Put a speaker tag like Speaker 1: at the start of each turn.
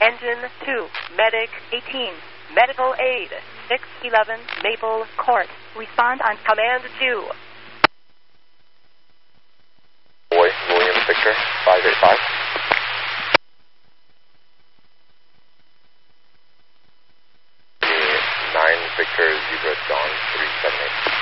Speaker 1: Engine 2, Medic 18, Medical Aid 611 Maple Court. Respond on Command 2.
Speaker 2: Boy, William Victor, 585. Victor Zebra John 378.